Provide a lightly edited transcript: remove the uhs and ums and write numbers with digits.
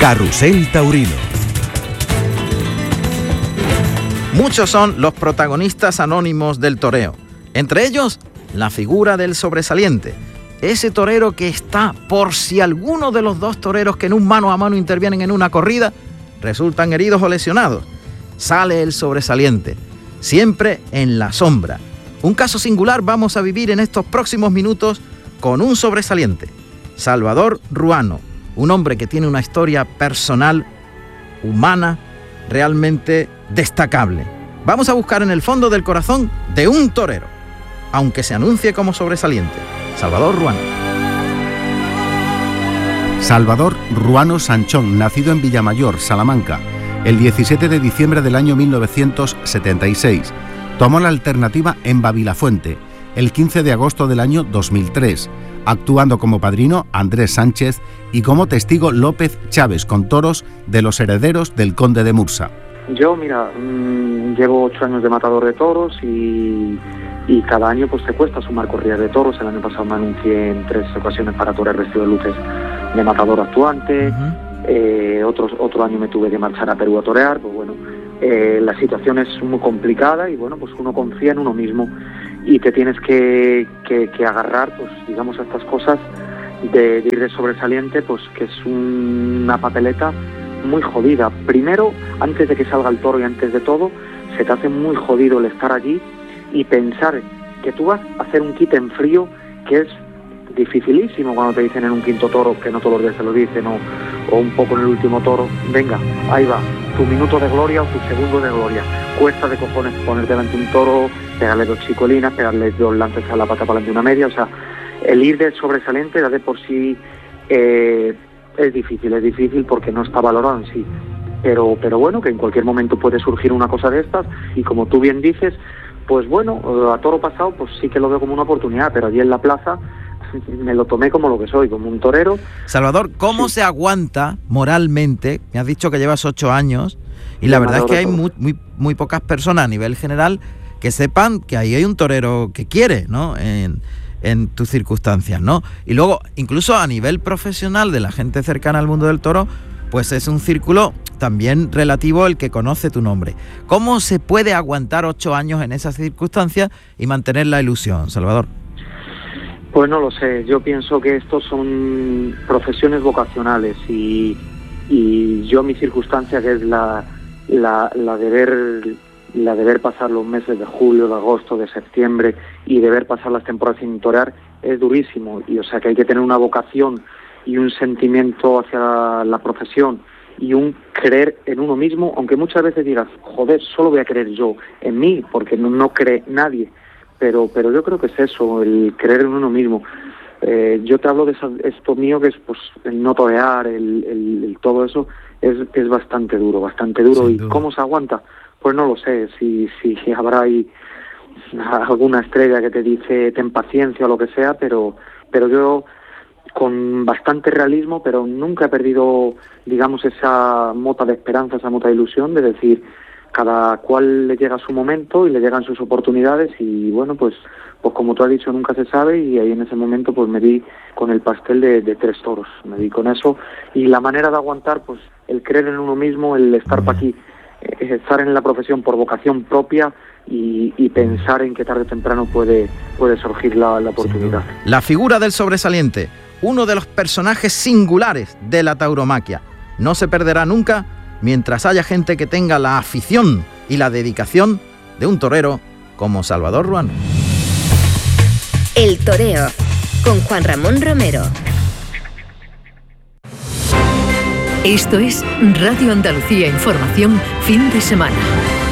Carrusel Taurino. Muchos son los protagonistas anónimos del toreo. Entre ellos, la figura del sobresaliente. Ese torero que está por si alguno de los dos toreros que en un mano a mano intervienen en una corrida resultan heridos o lesionados. Sale el sobresaliente, siempre en la sombra. Un caso singular vamos a vivir en estos próximos minutos con un sobresaliente. Salvador Ruano, un hombre que tiene una historia personal, humana, realmente destacable. Vamos a buscar en el fondo del corazón de un torero, aunque se anuncie como sobresaliente. Salvador Ruano. Salvador Ruano Sanchón, nacido en Villamayor, Salamanca, el 17 de diciembre del año 1976. Tomó la alternativa en Babilafuente, el 15 de agosto del año 2003, actuando como padrino Andrés Sánchez y como testigo López Chávez, con toros de los herederos del conde de Mursa. Yo, mira, llevo 8 años de matador de toros y cada año pues te cuesta sumar corridas de toros. El año pasado me anuncié en 3 ocasiones para torear vestido de luces de matador actuante. Otro año me tuve que marchar a Perú a torear. Pues bueno, la situación es muy complicada y bueno, pues uno confía en uno mismo y te tienes que agarrar, pues digamos, a estas cosas de ir de sobresaliente, pues que es una papeleta muy jodida. Primero, antes de que salga el toro y antes de todo, se te hace muy jodido el estar allí y pensar que tú vas a hacer un quite en frío, que es dificilísimo cuando te dicen en un quinto toro, que no todos los días te lo dicen, o un poco en el último toro, venga, ahí va, tu minuto de gloria o tu segundo de gloria. Cuesta de cojones ponerte delante un toro, pegarle 2 chicolinas, pegarle 2 lances a la pata para delante una media. O sea, el ir de sobresaliente ya de por sí es difícil porque no está valorado en sí. Pero bueno, que en cualquier momento puede surgir una cosa de estas y como tú bien dices, pues bueno, a toro pasado pues sí que lo veo como una oportunidad, pero allí en la plaza me lo tomé como lo que soy, como un torero. Salvador, ¿cómo se aguanta moralmente? Me has dicho que llevas 8 años y la verdad es que hay muy pocas personas a nivel general que sepan que ahí hay un torero que quiere, ¿no? En tus circunstancias, ¿no? Y luego, incluso a nivel profesional de la gente cercana al mundo del toro, pues es un círculo también relativo el que conoce tu nombre. ¿Cómo se puede aguantar 8 años en esas circunstancias y mantener la ilusión, Salvador? Pues no lo sé, yo pienso que estos son profesiones vocacionales y yo mi circunstancia, que es la de ver pasar los meses de julio, de agosto, de septiembre y de ver pasar las temporadas sin torear, es durísimo. Y o sea que hay que tener una vocación y un sentimiento hacia la profesión y un creer en uno mismo, aunque muchas veces digas, joder, solo voy a creer yo en mí, porque no cree nadie. Pero yo creo que es eso, el creer en uno mismo. Yo te hablo de esto mío, que es pues el no torear, el todo eso, es bastante duro. ¿Y cómo se aguanta? Pues no lo sé, si habrá ahí alguna estrella que te dice ten paciencia o lo que sea, pero yo con bastante realismo, pero nunca he perdido, digamos, esa mota de esperanza, esa mota de ilusión de decir, cada cual le llega su momento y le llegan sus oportunidades y bueno, pues como tú has dicho, nunca se sabe y ahí en ese momento pues me di con el pastel de 3 toros, me di con eso y la manera de aguantar, pues el creer en uno mismo, el estar para aquí, estar en la profesión por vocación propia y pensar en que tarde o temprano puede surgir la oportunidad. La figura del sobresaliente, uno de los personajes singulares de la tauromaquia, no se perderá nunca mientras haya gente que tenga la afición y la dedicación de un torero como Salvador Ruano. El toreo, con Juan Ramón Romero. Esto es Radio Andalucía Información, fin de semana.